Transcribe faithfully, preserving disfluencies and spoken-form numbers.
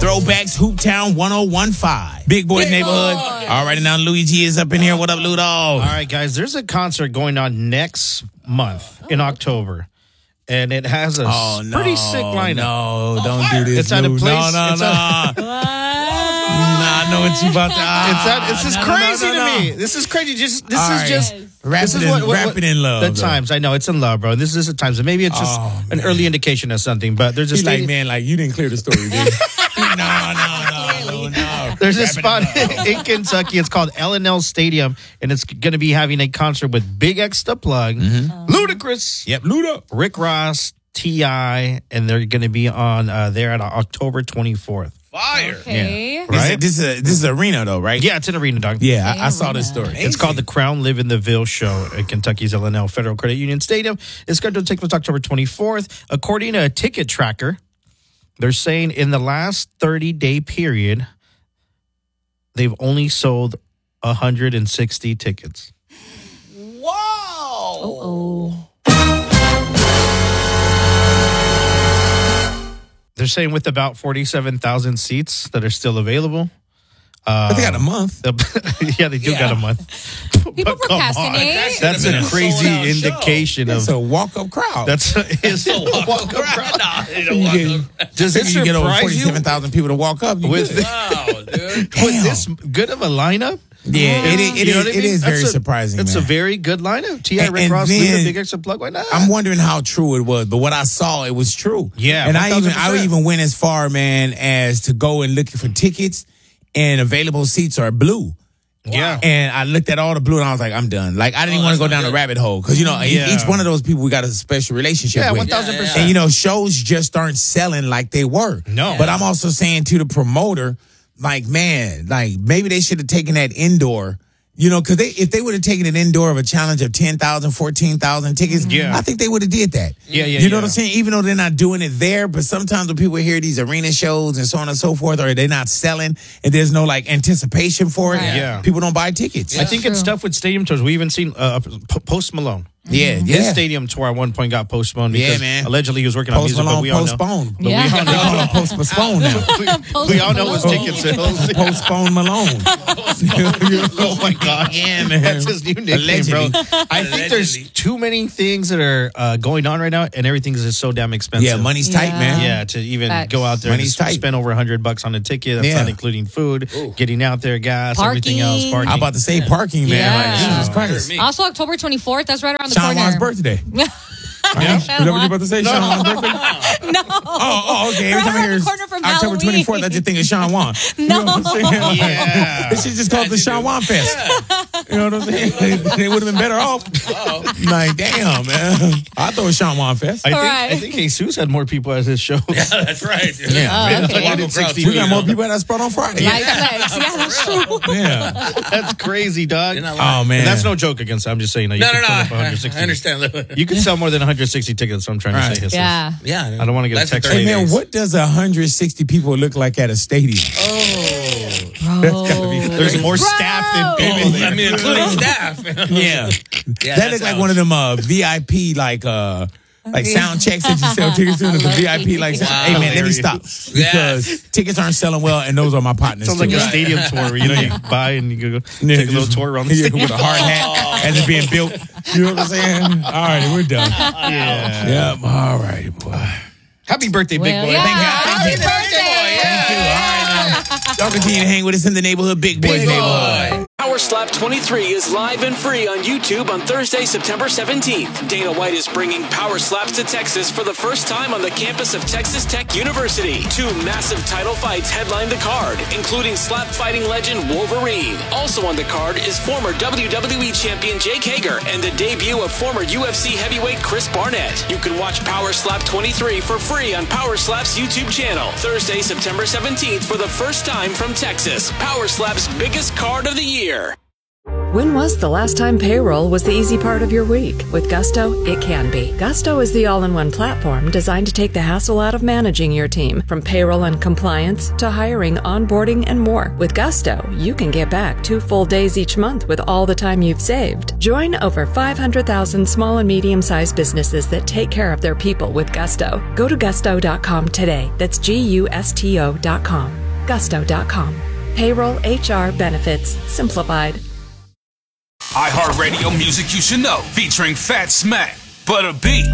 Throwbacks, Hooptown one oh one point five. Big Boys Big Neighborhood. Boy. All right, and now Luigi is up in here. What up, Ludo? All right, guys, there's a concert going on next month in October. And it has a oh, no, pretty sick lineup. No, don't do this. It's at a place. No, no, it's no. At, nah, I know what you about to. Ah, it's at, it's just no, crazy no, no, no. to me. This is crazy. Just this All is right. just Rap this it is in, what, what, rap what it in love. The though. times I know it's in love, bro. This is the times. Maybe it's just oh, an early indication of something. But there's a He's stadium. like, man, like you didn't clear the story, dude. no, no, no, no, no. There's a spot in Kentucky. It's called L and L Stadium, and it's going to be having a concert with Big X the Plug, mm-hmm. uh, Ludacris, yep, Luda, Rick Ross, T I, and they're going to be on uh, there on October twenty-fourth. Fire. Okay. Yeah. Right? This is, this is a this is arena though, right? Yeah, it's an arena, dog. Yeah, okay, I, I saw arena. this story. It's Amazing. Called the Crown Live in the Ville Show at Kentucky's L and L Federal Credit Union Stadium. It's scheduled to take place October twenty-fourth. According to a ticket tracker, they're saying in the last thirty-day period, they've only sold one hundred sixty tickets. Wow. Uh-oh. They're saying with about forty-seven thousand seats that are still available. Uh, but they got a month. Yeah, they do yeah. got a month. People procrastinate. That's a crazy indication show. Of... It's a walk-up crowd. That's a, it's a walk-up walk crowd. Nah, they don't walk get, up. Does it you get over surprise forty-seven thousand people to walk up? With, wow, dude. with this good of a lineup? Yeah, it, it, it, you know is, I mean? it is very a, surprising. It's man. a very good lineup. T I, Rick Ross, Luda, Big X the Plug. Why not? I'm wondering how true it was, but what I saw, it was true. Yeah, and I even one thousand percent. I even went as far, man, as to go and look for tickets, and available seats are blue. Yeah. And I looked at all the blue and I was like, I'm done. Like, I didn't oh, want to go down good. the rabbit hole. Because, you know, yeah. each one of those people we got a special relationship yeah, with. one thousand percent. And, you know, shows just aren't selling like they were. No. But I'm also saying to the promoter, like, man, like, maybe they should have taken that indoor. You know, because they, if they would have taken an indoor of a challenge of ten thousand, fourteen thousand tickets, yeah. I think they would have did that. Yeah, yeah, You know yeah. what I'm saying? Even though they're not doing it there, but sometimes when people hear these arena shows and so on and so forth, or they're not selling and there's no, like, anticipation for it, Right. Yeah. people don't buy tickets. I think True. it's stuff with stadium tours. We even seen uh, Post Malone. Yeah, His yeah. stadium tour at one point got postponed because Yeah, man. allegedly he was working on Post music, Malone but we all know. postponed. But Yeah. we all They call know. him Post Postpone now. we, we all know his ticket sales. Postpone Malone. Oh my gosh. Yeah, man. That's his new nickname, bro. Allegedly. I think there's too many things that are uh, going on right now, and everything's just so damn expensive. Yeah, money's tight, Yeah. man. Yeah, to even Facts. go out there Money's and tight. spend over a hundred bucks on a ticket. That's Yeah. not including food, getting out there, gas, everything else. Parking. Parking. I'm about to say parking, man. Yeah. Like, Jesus Christ. Me. Also, October twenty-fourth. That's right around the Sean corner. Juan's birthday. Yeah. Is that what you're about to say? Sean Juan's birthday? No. Oh, oh, okay. Every Right time I around hear the corner from October Halloween. twenty-fourth, I just think of Sean Juan. You know what I'm saying? Like, Yeah. They should just call it the Sean Juan Fest. You know what I'm saying? They, they would have been better off. Like, damn, man. I thought it was Sean Juan Fest. I think Right. I think Jesus had more people at his shows. Yeah, that's right. Yeah. Oh, okay. Walk across We got more people at that spot on Friday. Like flex. Yeah, that's true. Yeah. That's crazy, dog. You're not lying. Oh, man. And that's no joke against. I'm just saying. That you No, no, can no. fill up I, one hundred sixty. I understand. You can sell more than one hundred sixty tickets. So I'm trying Right. to say. Jesus. Yeah. Yeah. I don't want to get a That's text in Hey, thirty man, days. what does one hundred sixty people look like at a stadium? Oh. Bro. There's more staff than people there. I mean, including staff. Yeah. Yeah, that looks like one of them uh, V I P, like, uh, like sound checks that you sell tickets to. There's a V I P, like, Wow. hey, man, let me stop. Because Yes. tickets aren't selling well, and those are my partners. Sounds like too. a stadium tour where you know you buy and you go Yeah, take a little just- tour around the yeah, stadium. with a hard hat as it's being built. You know what I'm saying? All right, we're done. Yeah. Yep. All right, boy. Happy birthday, big Well, boy. yeah. Thank God. Happy Thank you. birthday. Thank you. All right, now. Y'all continue to hang with us in the neighborhood, Big Boys Big neighborhood. boy. Power Slap twenty-three is live and free on YouTube on Thursday, September seventeenth. Dana White is bringing Power Slaps to Texas for the first time on the campus of Texas Tech University. Two massive title fights headline the card, including slap fighting legend Wolverine. Also on the card is former W W E champion Jake Hager and the debut of former U F C heavyweight Chris Barnett. You can watch Power Slap twenty-three for free on Power Slap's YouTube channel. Thursday, September seventeenth for the first time from Texas. Power Slap's biggest card of the year. When was the last time payroll was the easy part of your week? With Gusto, it can be. Gusto is the all-in-one platform designed to take the hassle out of managing your team, from payroll and compliance to hiring, onboarding, and more. With Gusto, you can get back two full days each month with all the time you've saved. Join over five hundred thousand small and medium-sized businesses that take care of their people with Gusto. Go to gusto dot com today. That's G U S T O dot com. gusto dot com. Payroll, H R, benefits, simplified. iHeartRadio Music You Should Know, featuring Fat Smack, Butter B,